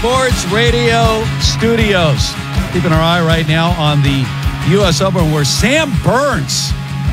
Sports Radio Studios. Keeping our eye right now on the U.S. Open where Sam Burns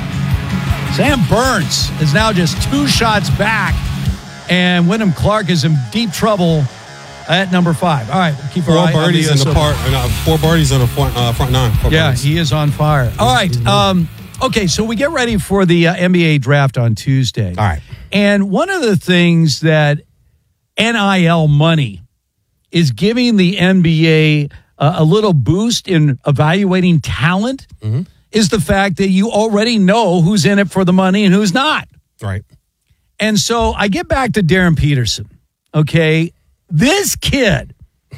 is now just 2 shots back, and Wyndham Clark is in deep trouble at number 5. All right, we'll keep our eye on the US Open. 4 birdies in the front 9. He is on fire. All right, okay, so we get ready for the NBA draft on Tuesday. All right. And one of the things that NIL money is giving the NBA a little boost in evaluating talent is the fact that you already know who's in it for the money and who's not. Right. And so I get back to Darren Peterson, okay? This kid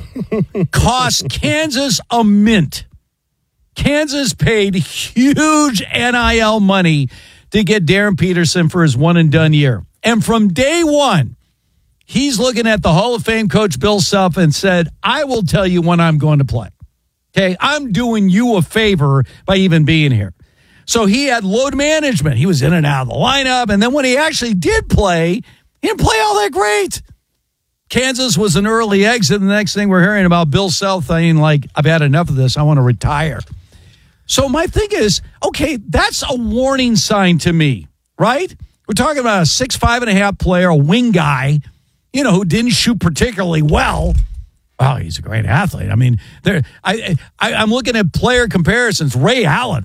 cost Kansas a mint. Kansas paid huge NIL money to get Darren Peterson for his one-and-done year. And from day one, he's looking at the Hall of Fame coach Bill Self and said, I will tell you when I'm going to play. Okay, I'm doing you a favor by even being here. So he had load management. He was in and out of the lineup. And then when he actually did play, he didn't play all that great. Kansas was an early exit. The next thing we're hearing about Bill Self saying, like, I've had enough of this. I want to retire. So my thing is, okay, that's a warning sign to me, right? We're talking about a 6'5.5" player, a wing guy, you know, who didn't shoot particularly well. Wow, he's a great athlete. I mean, I'm looking at player comparisons. Ray Allen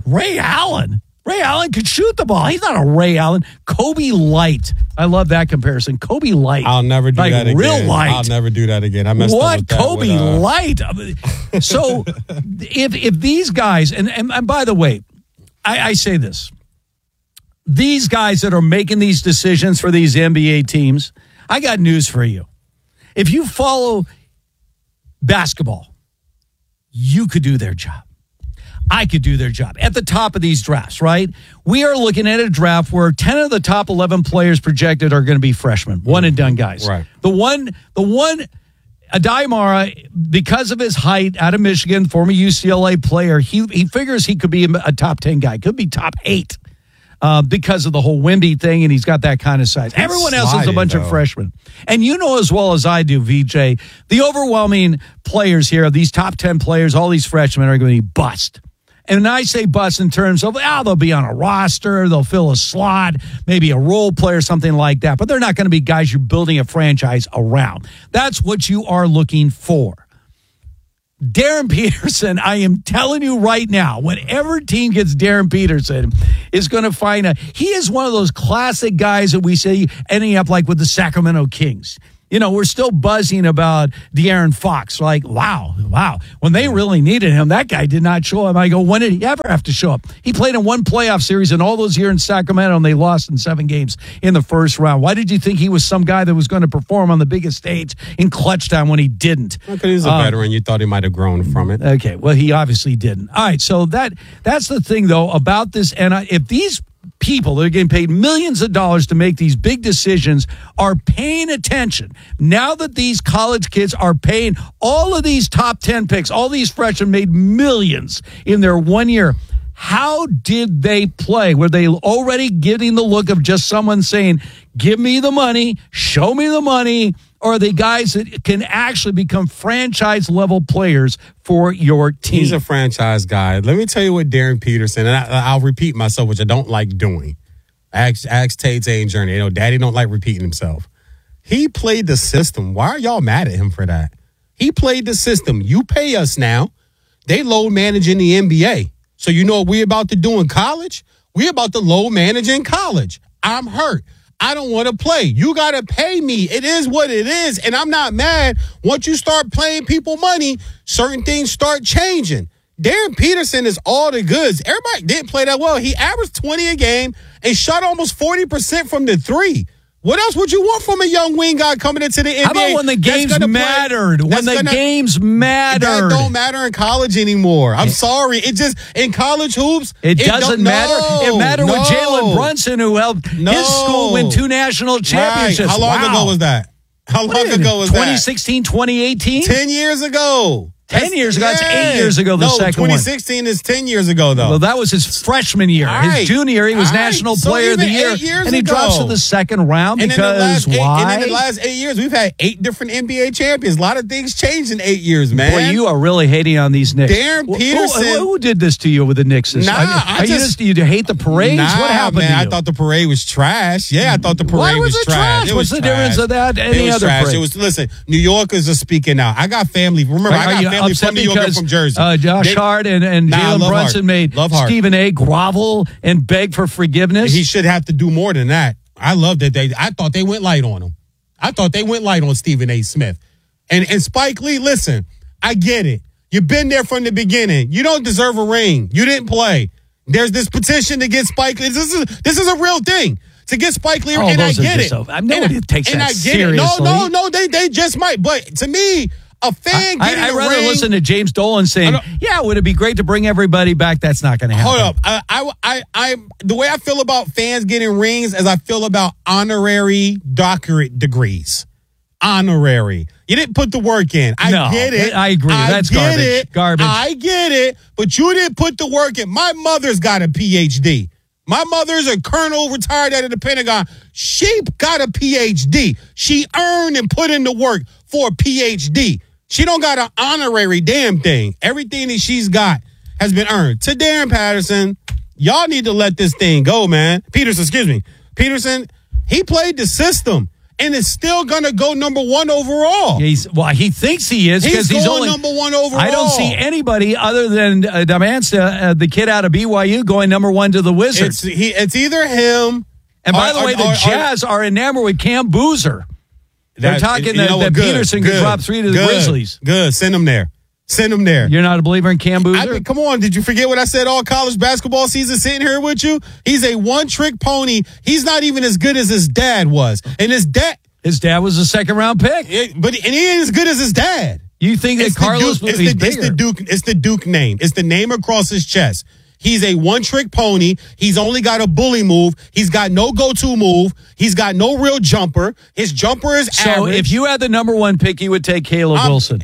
could shoot the ball. He's not a Ray Allen. Kobe Light. I love that comparison. Kobe Light. I'll never do that again. Real light. I'll never do that again. I messed up with that. Kobe Light. So if these guys, and by the way, I say this, these guys that are making these decisions for these NBA teams, I got news for you. If you follow basketball, you could do their job. I could do their job at the top of these drafts, right? We are looking at a draft where 10 of the top 11 players projected are going to be freshmen, one-and-done guys. Right. The one, Adai Mara, because of his height, out of Michigan, former UCLA player, he figures he could be a top 10 guy, could be top 8 because of the whole Wemby thing, and he's got that kind of size. Everyone else is a bunch of freshmen. And you know as well as I do, VJ, the overwhelming players here, these top 10 players, all these freshmen are going to be bust. And I say bust in terms of, they'll be on a roster, they'll fill a slot, maybe a role player, something like that. But they're not going to be guys you're building a franchise around. That's what you are looking for. Darren Peterson, I am telling you right now, whenever team gets Darren Peterson, is going to find he is one of those classic guys that we say ending up like with the Sacramento Kings. You know, we're still buzzing about De'Aaron Fox. Like, wow. When they really needed him, that guy did not show up. I go, when did he ever have to show up? He played in one playoff series in all those years in Sacramento, and they lost in 7 games in the first round. Why did you think he was some guy that was going to perform on the biggest stage in clutch time when he didn't? Because he's a veteran. You thought he might have grown from it. Okay, well, he obviously didn't. All right, so that's the thing, though, about this. And if these people that are getting paid millions of dollars to make these big decisions are paying attention. Now that these college kids are paying all of these top 10 picks, all these freshmen made millions in their 1 year. How did they play? Were they already getting the look of just someone saying, give me the money, show me the money? Or are they guys that can actually become franchise-level players for your team? He's a franchise guy. Let me tell you what Darren Peterson, and I'll repeat myself, which I don't like doing. Ask Tate's A and Journey. You know, Daddy don't like repeating himself. He played the system. Why are y'all mad at him for that? He played the system. You pay us now. They load manage in the NBA. So you know what we're about to do in college? We're about to load manage in college. I'm hurt. I don't want to play. You got to pay me. It is what it is. And I'm not mad. Once you start paying people money, certain things start changing. Darren Peterson is all the goods. Everybody didn't play that well. He averaged 20 a game and shot almost 40% from the 3. What else would you want from a young wing guy coming into the NBA? How about when the games mattered? Games mattered. That don't matter in college anymore. I'm sorry. It just, in college hoops, it doesn't matter. It mattered with Jalen Brunson, who helped his school win 2 national championships. Right. How long ago was that? 2016, 2018? 10 years ago. 10 years ago. That's 8 years ago, the second one. 2016 is 10 years ago, though. Well, that was his freshman year. His junior year, he was National Player of the Year. And he drops to the second round because why? And in the last 8 years, we've had 8 different NBA champions. A lot of things changed in 8 years, man. Boy, you are really hating on these Knicks. Darren Peterson. Who did this to you with the Knicks? You hate the parades? What happened to you? I thought the parade was trash. Yeah, I thought the parade was trash. What's the difference of that and any other parade? Listen, New Yorkers are speaking out. I got family. Remember, I got family from New York and from Jersey. Josh Hart and Jalen Brunson made Stephen A. grovel and beg for forgiveness. He should have to do more than that. I love that I thought they went light on him. I thought they went light on Stephen A. Smith. And Spike Lee, listen, I get it. You've been there from the beginning. You don't deserve a ring. You didn't play. There's this petition to get Spike Lee. This is a real thing. To get Spike Lee, and I get it. Nobody takes that seriously. No, they just might. But to me, a fan getting I'd rather listen to James Dolan saying, "Yeah, would it be great to bring everybody back?" That's not going to happen. Hold up, I the way I feel about fans getting rings as I feel about honorary doctorate degrees. Honorary. You didn't put the work in. I get it. I agree. That's garbage. I get it. But you didn't put the work in. My mother's got a PhD. My mother's a colonel retired out of the Pentagon. She got a PhD. She earned and put in the work for a PhD. She don't got an honorary damn thing. Everything that she's got has been earned. To Darren Patterson, y'all need to let this thing go, man. Peterson, he played the system. And is still going to go number 1 overall. He thinks he is because he's only number 1 overall. I don't see anybody other than Damansa, the kid out of BYU, going number 1 to the Wizards. It's either him. And by the way, the Jazz are enamored with Cam Boozer. They're talking that Peterson could drop 3 to the Grizzlies. Good. Send him there. You're not a believer in Cam Boozer? Come on. Did you forget what I said all college basketball season sitting here with you? He's a one-trick pony. He's not even as good as his dad was. And his dad was a second-round pick. And he ain't as good as his dad. You think that Carlos was bigger? It's the Duke name. It's the name across his chest. He's a one-trick pony. He's only got a bully move. He's got no go-to move. He's got no real jumper. His jumper is average. So if you had the number 1 pick, you would take Caleb Wilson.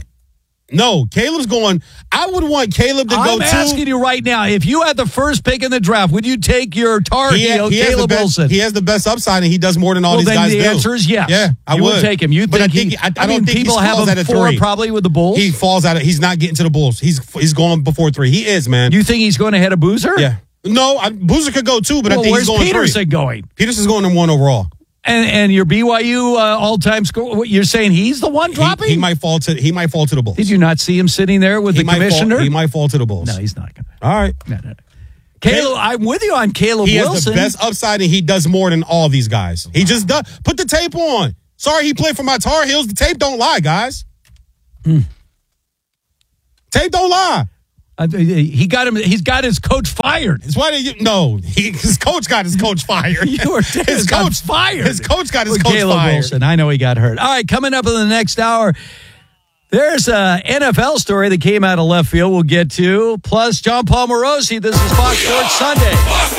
No, Caleb's going. I would want Caleb to go I'm asking you right now, if you had the first pick in the draft, would you take your Tar Heel, Caleb Wilson? He has the best upside, and he does more than all these guys do. Then the answer is yes. Yeah, I would take him. I don't think people have him 4 probably with the Bulls. He falls out. He's not getting to the Bulls. He's going before 3. He is, man. You think he's going ahead of Boozer? Yeah. No, Boozer could go 2, but I think he's going 3. Where's Peterson going? Peterson's going number 1 overall. And your BYU all-time score, you're saying he's the one dropping? He might fall to the Bulls. Did you not see him sitting there with the commissioner? He might fall to the Bulls. No, he's not going to. All right. No. Caleb, I'm with you on Caleb Wilson. He has the best upside, and he does more than all these guys. He just does. Put the tape on. Sorry he played for my Tar Heels. The tape don't lie, guys. Tape don't lie. He got him. He's got his coach fired. His coach got his coach fired. His coach fired. His coach got his coach Caleb fired. Wilson. I know he got hurt. All right, coming up in the next hour, there's an NFL story that came out of left field. We'll get to plus John Paul Morosi. This is Fox Sports Sunday.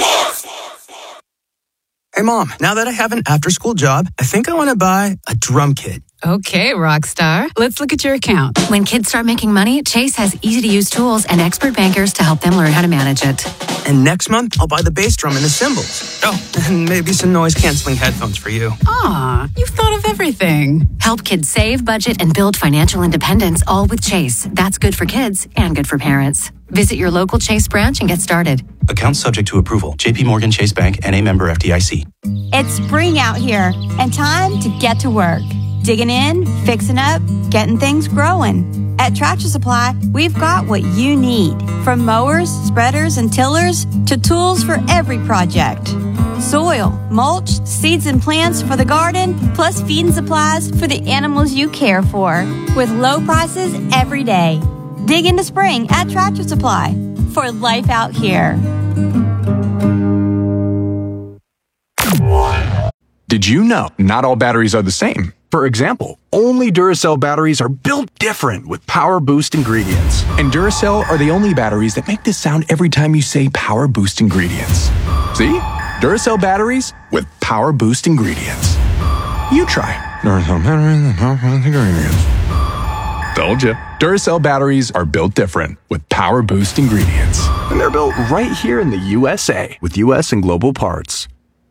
Hey, Mom, now that I have an after-school job, I think I want to buy a drum kit. Okay, Rockstar. Let's look at your account. When kids start making money, Chase has easy-to-use tools and expert bankers to help them learn how to manage it. And next month, I'll buy the bass drum and the cymbals. Oh, and maybe some noise-canceling headphones for you. Aw, you've thought of everything. Help kids save, budget, and build financial independence, all with Chase. That's good for kids and good for parents. Visit your local Chase branch and get started. Account subject to approval. J.P. Morgan Chase Bank, N.A. member FDIC. It's spring out here and time to get to work. Digging in, fixing up, getting things growing. At Tractor Supply, we've got what you need. From mowers, spreaders, and tillers to tools for every project. Soil, mulch, seeds and plants for the garden, plus feed and supplies for the animals you care for. With low prices every day. Dig into spring at Tractor Supply for life out here. Did you know not all batteries are the same? For example, only Duracell batteries are built different with Power Boost ingredients. And Duracell are the only batteries that make this sound every time you say Power Boost ingredients. See? Duracell batteries with Power Boost ingredients. You try Duracell batteries with Power Boost ingredients. Told you. Duracell batteries are built different with Power Boost ingredients. And they're built right here in the USA with US and global parts.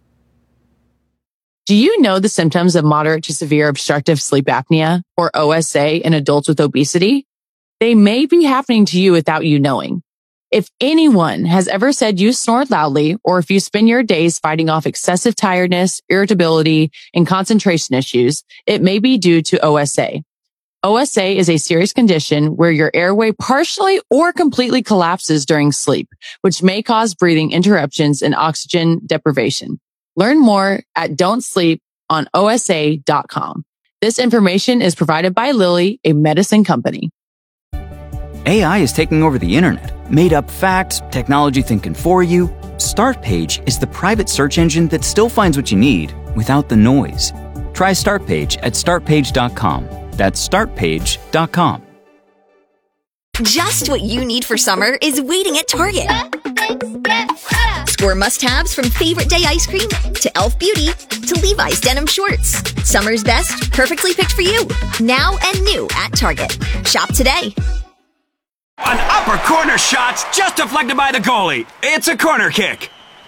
Do you know the symptoms of moderate to severe obstructive sleep apnea, or OSA, in adults with obesity? They may be happening to you without you knowing. If anyone has ever said you snore loudly, or if you spend your days fighting off excessive tiredness, irritability, and concentration issues, it may be due to OSA. OSA is a serious condition where your airway partially or completely collapses during sleep, which may cause breathing interruptions and oxygen deprivation. Learn more at don'tsleeponosa.com. This information is provided by Lilly, a medicine company. AI is taking over the internet. Made up facts, technology thinking for you. Startpage is the private search engine that still finds what you need without the noise. Try Startpage at startpage.com. That's startpage.com. Just what you need for summer is waiting at Target. Score must-haves from favorite day ice cream to Elf Beauty to Levi's denim shorts. Summer's best, perfectly picked for you. Now and new at Target. Shop today. An upper corner shot's just deflected by the goalie. It's a corner kick.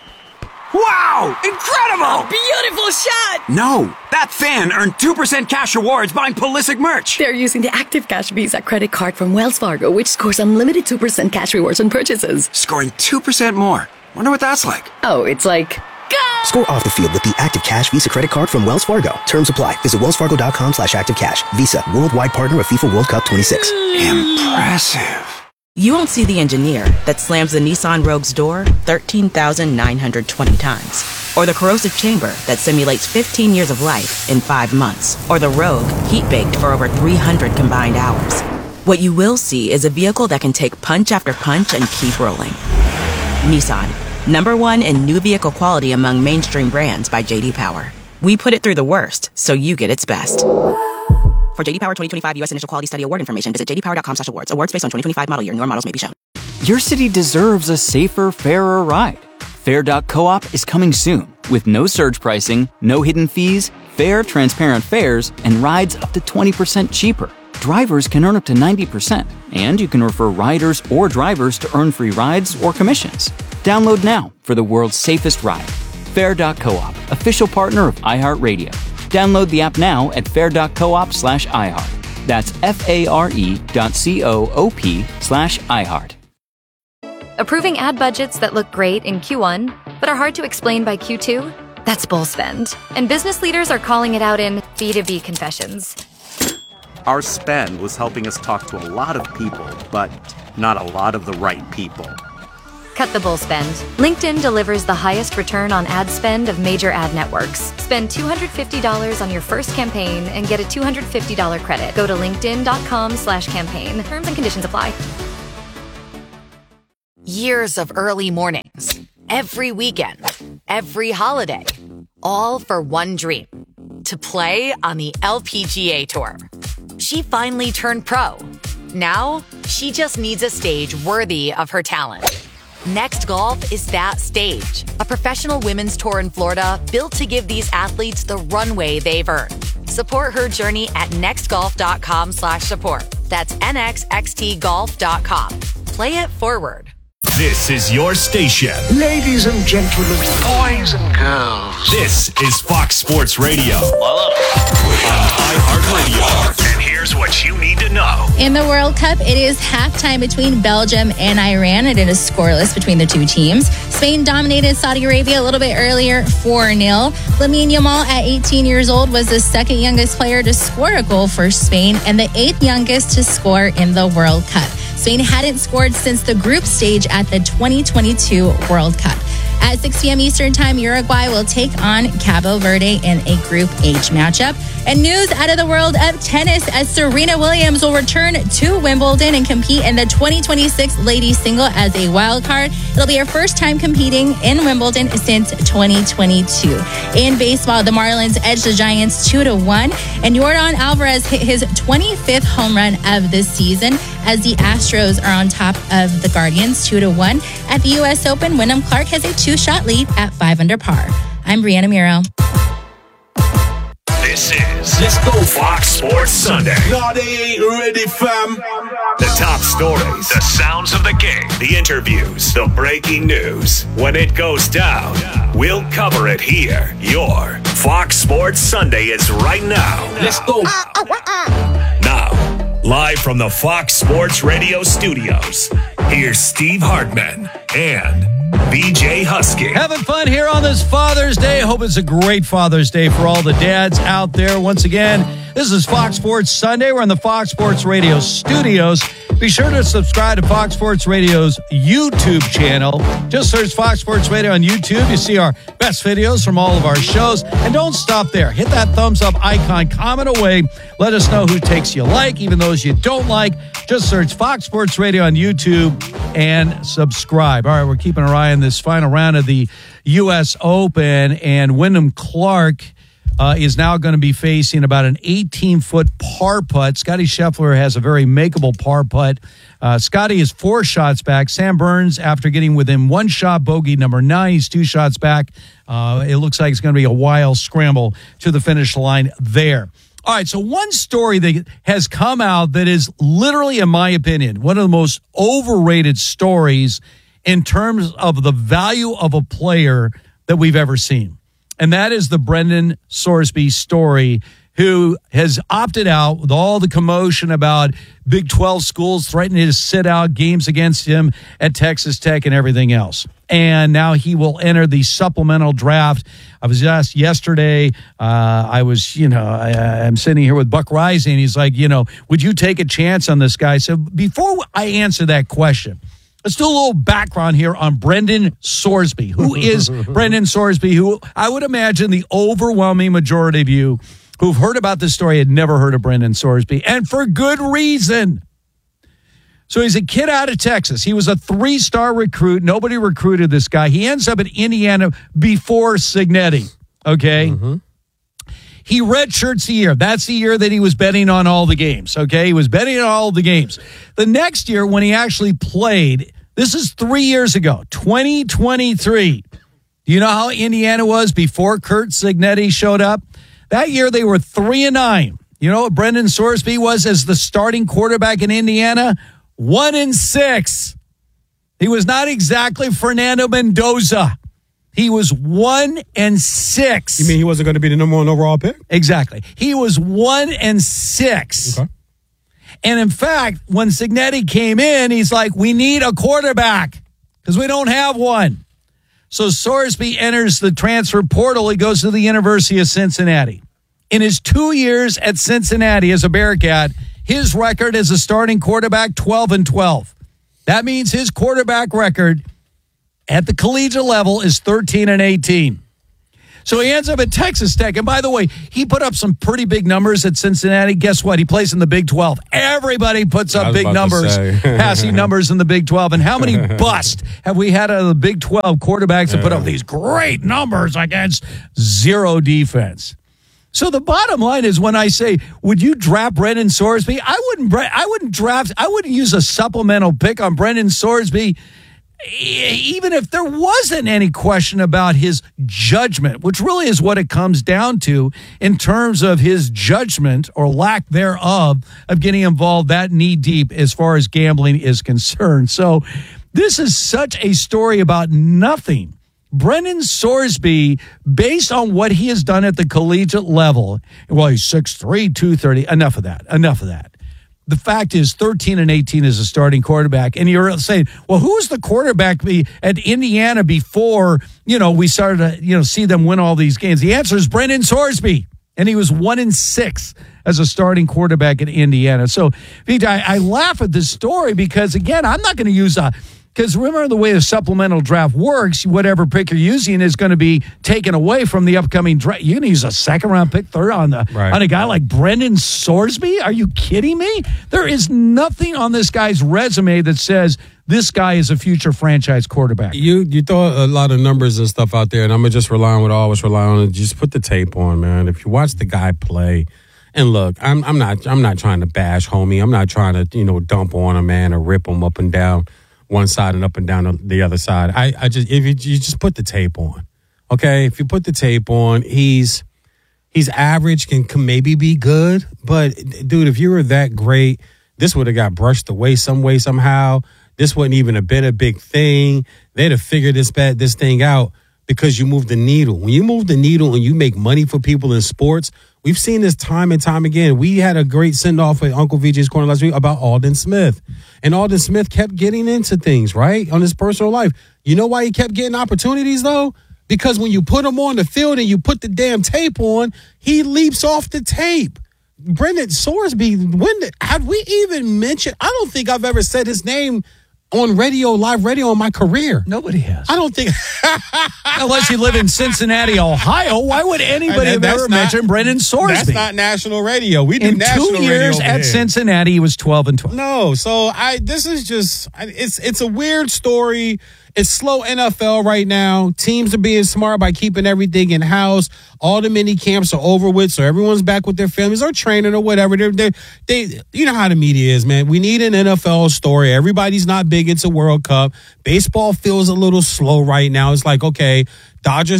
Wow! Incredible! A beautiful shot! No, that fan earned 2% cash rewards buying Pulisic merch. They're using the Active Cash Visa credit card from Wells Fargo, which scores unlimited 2% cash rewards on purchases. Scoring 2% more. Wonder what that's like. Oh, it's like... Go! Score off the field with the Active Cash Visa credit card from Wells Fargo. Terms apply. Visit wellsfargo.com/activecash. Visa, worldwide partner of FIFA World Cup 26. Impressive. You won't see the engineer that slams the Nissan Rogue's door 13,920 times. Or the corrosive chamber that simulates 15 years of life in 5 months. Or the Rogue heat-baked for over 300 combined hours. What you will see is a vehicle that can take punch after punch and keep rolling. Nissan, #1 in new vehicle quality among mainstream brands by J.D. Power. We put it through the worst, so you get its best. For J.D. Power 2025 U.S. Initial Quality Study Award information, visit jdpower.com/awards. Awards based on 2025 model year. Newer models may be shown. Your city deserves a safer, fairer ride. Fair.coop is coming soon with no surge pricing, no hidden fees, fair, transparent fares, and rides up to 20% cheaper. Drivers can earn up to 90%, and you can refer riders or drivers to earn free rides or commissions. Download now for the world's safest ride. Fair.coop, official partner of iHeartRadio. Download the app now at fair.coop/iHeart. That's FARE.coop/iHeart. Approving ad budgets that look great in Q1, but are hard to explain by Q2? That's bull spend. And business leaders are calling it out in B2B confessions. Our spend was helping us talk to a lot of people, but not a lot of the right people. Cut the bull spend. LinkedIn delivers the highest return on ad spend of major ad networks. Spend $250 on your first campaign and get a $250 credit. Go to linkedin.com/campaign. Terms and conditions apply. Years of early mornings, every weekend, every holiday, all for one dream: to play on the LPGA Tour. She finally turned pro. Now, she just needs a stage worthy of her talent. Next Golf is that stage. A professional women's tour in Florida built to give these athletes the runway they've earned. Support her journey at nextgolf.com/support. That's nxxtgolf.com. Play it forward. This is your station. Ladies and gentlemen, boys and girls. This is Fox Sports Radio. On iHeartRadio. And here's what you need to know. In the World Cup, it is halftime between Belgium and Iran, and it is scoreless between the two teams. Spain dominated Saudi Arabia a little bit earlier, 4-0. Lamine Yamal, at 18 years old, was the second youngest player to score a goal for Spain and the 8th youngest to score in the World Cup. Spain hadn't scored since the group stage at the 2022 World Cup. At 6 p.m. Eastern Time, Uruguay will take on Cabo Verde in a Group H matchup. And news out of the world of tennis as Serena Williams will return to Wimbledon and compete in the 2026 ladies single as a wild card. It'll be her first time competing in Wimbledon since 2022. In baseball, the Marlins edged the Giants 2-1, and Yordan Alvarez hit his 25th home run of this season as the Astros are on top of the Guardians 2-1. At the U.S. Open, Wyndham Clark has a 2-shot lead at 5 under par. I'm Brianna Muro. This is Let's Go Fox Sports Sunday. No, they ain't ready, fam. The top stories, the sounds of the game, the interviews, the breaking news. When it goes down, we'll cover it here. Your Fox Sports Sunday is right now. Let's go. Now, live from the Fox Sports Radio studios, here's Steve Hartman and BJ Husky. Having fun here on this Father's Day. Hope it's a great Father's Day for all the dads out there. Once again, this is Fox Sports Sunday. We're in the Fox Sports Radio studios. Be sure to subscribe to Fox Sports Radio's YouTube channel. Just search Fox Sports Radio on YouTube. You see our best videos from all of our shows. And don't stop there. Hit that thumbs up icon. Comment away. Let us know who takes you like, even those you don't like. Just search Fox Sports Radio on YouTube and subscribe. All right, we're keeping our eye on this final round of the U.S. Open. And Wyndham Clark is now going to be facing about an 18-foot par putt. Scotty Scheffler has a very makeable par putt. Scotty is 4 shots back. Sam Burns, after getting within 1 shot, bogey number 9, he's 2 shots back. It looks like it's going to be a wild scramble to the finish line there. All right, so one story that has come out that is literally, in my opinion, one of the most overrated stories in terms of the value of a player that we've ever seen. And that is the Brendan Sorsby story, who has opted out with all the commotion about Big 12 schools threatening to sit out games against him at Texas Tech and everything else. And now he will enter the supplemental draft. I was asked yesterday, I'm sitting here with Buck Rising. He's like, would you take a chance on this guy? So before I answer that question, let's do a little background here on Brendan Sorsby. Who is Brendan Sorsby? Who I would imagine the overwhelming majority of you who've heard about this story had never heard of Brendan Sorsby, and for good reason. So he's a kid out of Texas. He was a 3-star recruit. Nobody recruited this guy. He ends up at Indiana before Cignetti, okay? Mm-hmm. He redshirts the year. That's the year that he was betting on all the games, okay? He was betting on all the games. The next year when he actually played, this is 3 years ago, 2023. Do you know how Indiana was before Curt Cignetti showed up? That year they were 3-9. You know what Brendan Sorsby was as the starting quarterback in Indiana? 1-6. He was not exactly Fernando Mendoza. He was 1-6. You mean he wasn't going to be the number 1 overall pick? Exactly. He was 1-6. Okay. And in fact, when Cignetti came in, he's like, we need a quarterback because we don't have one. So Sorsby enters the transfer portal. He goes to the University of Cincinnati. In his 2 years at Cincinnati as a Bearcat, his record as a starting quarterback, 12-12. That means his quarterback record at the collegiate level is 13-18. So he ends up at Texas Tech. And by the way, he put up some pretty big numbers at Cincinnati. Guess what? He plays in the Big 12. Everybody puts up big numbers, passing numbers in the Big 12. And how many busts have we had out of the Big 12 quarterbacks that put up these great numbers against zero defense? So the bottom line is, when I say, would you draft Brendan Sorsby? I wouldn't use a supplemental pick on Brendan Sorsby, even if there wasn't any question about his judgment, which really is what it comes down to in terms of his judgment or lack thereof of getting involved that knee deep as far as gambling is concerned. So this is such a story about nothing. Brendan Sorsby, based on what he has done at the collegiate level, well, he's 6'3", 230. Enough of that. The fact is 13-18 as a starting quarterback. And you're saying, well, who was the quarterback at Indiana before, we started to, see them win all these games? The answer is Brendan Sorsby. And he was 1-6 as a starting quarterback at Indiana. So, Vijay, I laugh at this story because, again, I'm not going to use because remember the way the supplemental draft works, whatever pick you're using is going to be taken away from the upcoming draft. You're going to use a second-round pick, third on a guy like Brendan Sorsby? Are you kidding me? There is nothing on this guy's resume that says this guy is a future franchise quarterback. You throw a lot of numbers and stuff out there, and I'm going to just rely on what I always rely on. Just put the tape on, man. If you watch the guy play, and look, I'm not trying to bash homie. I'm not trying to, dump on him, man, or rip him up and down one side and up and down the other side. If you just put the tape on, okay? If you put the tape on, he's He's average, can maybe be good. But, dude, if you were that great, this would have got brushed away some way, somehow. This wouldn't even have been a big thing. They'd have figured this thing out because you move the needle. When you move the needle and you make money for people in sports, we've seen this time and time again. We had a great send-off at Uncle VJ's Corner last week about Alden Smith. And Alden Smith kept getting into things, right, on his personal life. You know why he kept getting opportunities, though? Because when you put him on the field and you put the damn tape on, he leaps off the tape. Brendan Sorsby, have we even mentioned? I don't think I've ever said his name on live radio in my career. Nobody has. I don't think. Unless you live in Cincinnati, Ohio, why would anybody have ever mentioned Brendan Sorsby? That's not national radio. We do in national radio. In 2 years at Cincinnati, he was 12-12. No, so this is just, it's a weird story. It's slow NFL right now. Teams are being smart by keeping everything in-house. All the mini camps are over with, so everyone's back with their families or training or whatever. They you know how the media is, man. We need an NFL story. Everybody's not big into World Cup. Baseball feels a little slow right now. It's like, okay, Dodgers.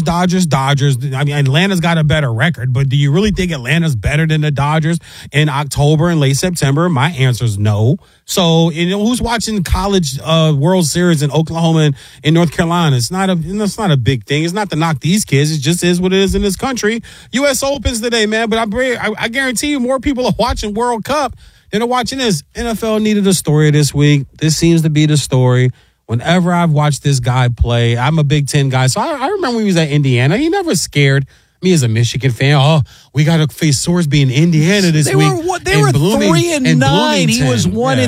I mean, Atlanta's got a better record, but do you really think Atlanta's better than the Dodgers in October and late September? My answer is no. So, who's watching college World Series in Oklahoma and in North Carolina? It's not a big thing. It's not to knock these kids. It just is what it is in this country. U.S. Opens today, man. But I guarantee you more people are watching World Cup than are watching this. NFL needed a story this week. This seems to be the story. Whenever I've watched this guy play, I'm a Big Ten guy. So I remember when he was at Indiana. He never scared me as a Michigan fan. Oh, we got to face Sorsby in Indiana this week. They were 3-9. He was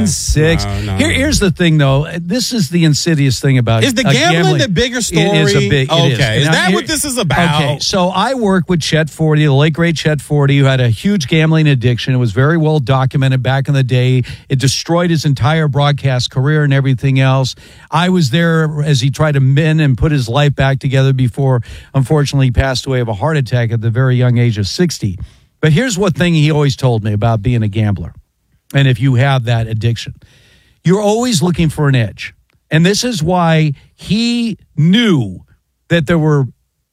1-6. No. Here's the thing, though. This is the insidious thing about is the gambling the bigger story? It is a big. Okay, is that what this is about? Okay, so I work with Chet Forte, the late great Chet Forte, who had a huge gambling addiction. It was very well documented back in the day. It destroyed his entire broadcast career and everything else. I was there as he tried to mend and put his life back together before, unfortunately, he passed away of a heart attack at the very young age of 60. But here's one thing he always told me about being a gambler. And if you have that addiction, you're always looking for an edge. And this is why he knew that there were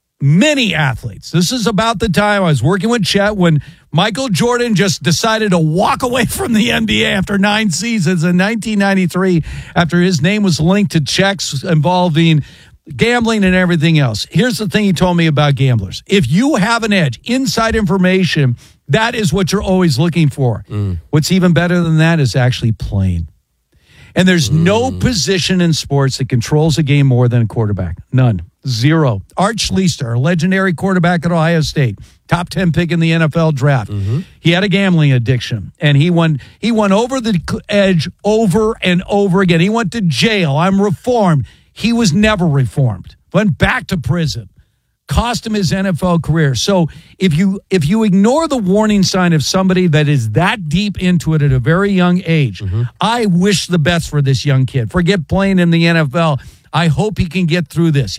many athletes. This is about the time I was working with Chet when Michael Jordan just decided to walk away from the NBA after 9 seasons in 1993, after his name was linked to checks involving gambling and everything else. Here's the thing he told me about gamblers. If you have an edge, inside information, that is what you're always looking for. What's even better than that is actually playing. And there's no position in sports that controls a game more than a quarterback. None. Zero. Arch Leister, a legendary quarterback at Ohio State, top 10 pick in the NFL draft. He had a gambling addiction, and he went over the edge over and over again. He went to jail. I'm reformed. He was never reformed. Went back to prison. Cost him his NFL career. So if you ignore the warning sign of somebody that is that deep into it at a very young age, I wish the best for this young kid. Forget playing in the NFL. I hope he can get through this.